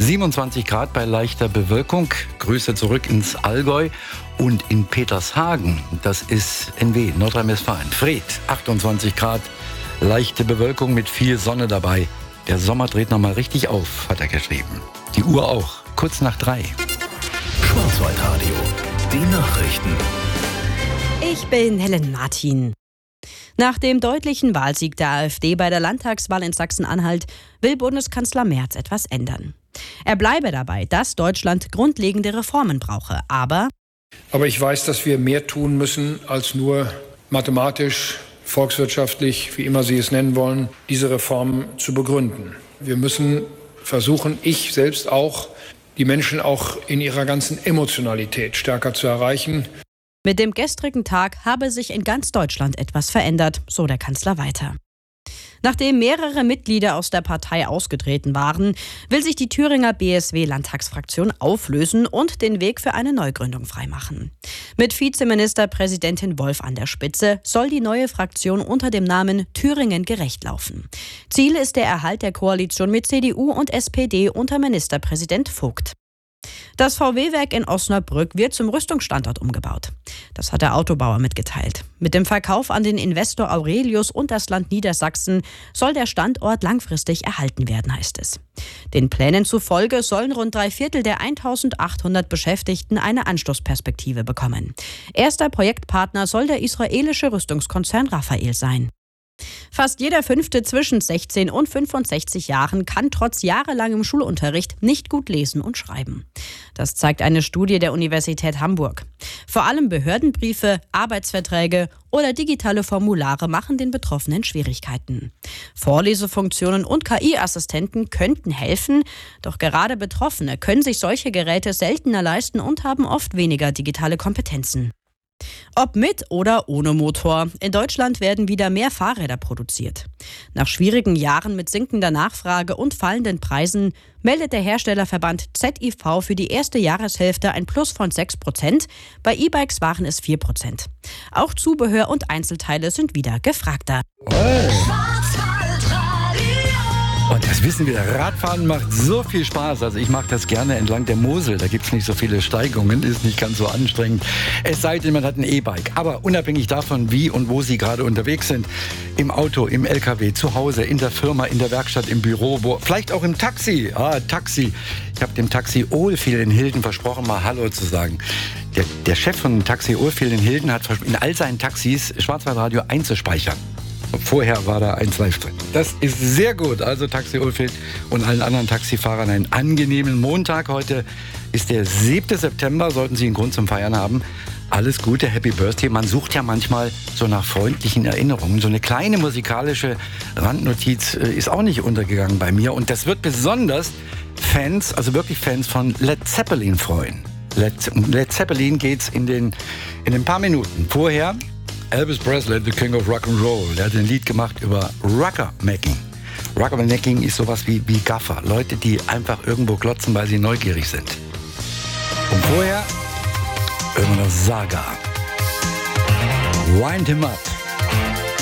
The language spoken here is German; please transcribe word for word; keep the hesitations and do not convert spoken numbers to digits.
siebenundzwanzig Grad bei leichter Bewölkung. Grüße zurück ins Allgäu und in Petershagen. Das ist N W, Nordrhein-Westfalen. Fred, achtundzwanzig Grad, leichte Bewölkung mit viel Sonne dabei. Der Sommer dreht nochmal richtig auf, hat er geschrieben. Die Uhr auch, kurz nach drei. Schwarzwaldradio, die Nachrichten. Ich bin Helen Martin. Nach dem deutlichen Wahlsieg der AfD bei der Landtagswahl in Sachsen-Anhalt will Bundeskanzler Merz etwas ändern. Er bleibe dabei, dass Deutschland grundlegende Reformen brauche, aber... Aber ich weiß, dass wir mehr tun müssen, als nur mathematisch, volkswirtschaftlich, wie immer Sie es nennen wollen, diese Reformen zu begründen. Wir müssen versuchen, ich selbst auch, die Menschen auch in ihrer ganzen Emotionalität stärker zu erreichen. Mit dem gestrigen Tag habe sich in ganz Deutschland etwas verändert, so der Kanzler weiter. Nachdem mehrere Mitglieder aus der Partei ausgetreten waren, will sich die Thüringer B S W-Landtagsfraktion auflösen und den Weg für eine Neugründung freimachen. Mit Vizeministerpräsidentin Wolf an der Spitze soll die neue Fraktion unter dem Namen Thüringen gerecht laufen. Ziel ist der Erhalt der Koalition mit C D U und S P D unter Ministerpräsident Vogt. Das V W-Werk in Osnabrück wird zum Rüstungsstandort umgebaut. Das hat der Autobauer mitgeteilt. Mit dem Verkauf an den Investor Aurelius und das Land Niedersachsen soll der Standort langfristig erhalten werden, heißt es. Den Plänen zufolge sollen rund drei Viertel der eintausendachthundert Beschäftigten eine Anschlussperspektive bekommen. Erster Projektpartner soll der israelische Rüstungskonzern Rafael sein. Fast jeder Fünfte zwischen sechzehn und fünfundsechzig Jahren kann trotz jahrelangem Schulunterricht nicht gut lesen und schreiben. Das zeigt eine Studie der Universität Hamburg. Vor allem Behördenbriefe, Arbeitsverträge oder digitale Formulare machen den Betroffenen Schwierigkeiten. Vorlesefunktionen und K I-Assistenten könnten helfen, doch gerade Betroffene können sich solche Geräte seltener leisten und haben oft weniger digitale Kompetenzen. Ob mit oder ohne Motor, in Deutschland werden wieder mehr Fahrräder produziert. Nach schwierigen Jahren mit sinkender Nachfrage und fallenden Preisen meldet der Herstellerverband Z I V für die erste Jahreshälfte ein Plus von sechs Prozent, bei E-Bikes waren es vier Prozent. Auch Zubehör und Einzelteile sind wieder gefragter. Oh. Und das wissen wir, Radfahren macht so viel Spaß. Also ich mache das gerne entlang der Mosel. Da gibt es nicht so viele Steigungen, ist nicht ganz so anstrengend. Es sei denn, man hat ein E-Bike. Aber unabhängig davon, wie und wo Sie gerade unterwegs sind, im Auto, im L K W, zu Hause, in der Firma, in der Werkstatt, im Büro, wo, vielleicht auch im Taxi. Ah, Taxi. Ich habe dem Taxi Ohlfehl in Hilden versprochen, mal Hallo zu sagen. Der, der Chef von Taxi Ohlfehl in Hilden hat versprochen, in all seinen Taxis Schwarzwaldradio einzuspeichern. Vorher war da eins live drin. Das ist sehr gut. Also Taxi Ohlfeld und allen anderen Taxifahrern einen angenehmen Montag. Heute ist der siebte September. Sollten Sie einen Grund zum Feiern haben. Alles Gute, Happy Birthday. Man sucht ja manchmal so nach freundlichen Erinnerungen. So eine kleine musikalische Randnotiz ist auch nicht untergegangen bei mir. Und das wird besonders Fans, also wirklich Fans von Led Zeppelin freuen. Led, Led Zeppelin geht's in den, in den paar Minuten. Vorher Elvis Presley, the King of Rock'n'Roll, der hat ein Lied gemacht über Rucker-Macking. Rucker-Macking ist sowas wie, wie Gaffer. Leute, die einfach irgendwo klotzen, weil sie neugierig sind. Und vorher immer noch Saga. Wind him up.